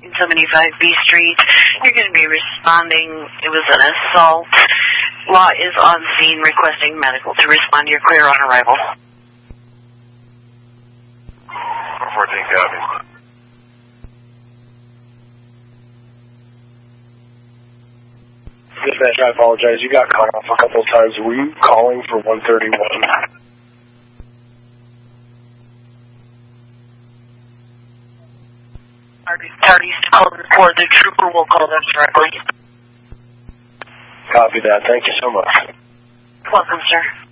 75B Street. You're going to be responding. It was an assault. Law is on scene requesting medical to respond. You're clear on arrival. 14 copy. Dispatch, I apologize. You got cut off a couple of times. Were you calling for 131? Parties to call the report. The trooper will call them directly. Copy that. Thank you so much. Welcome, sir.